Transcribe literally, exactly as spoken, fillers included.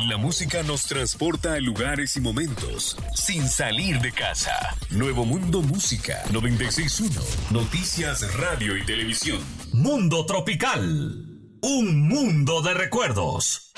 La música nos transporta a lugares y momentos sin salir de casa. Nuevo Mundo Música noventa y seis punto uno. Noticias, radio y televisión. Mundo Tropical. Un mundo de recuerdos.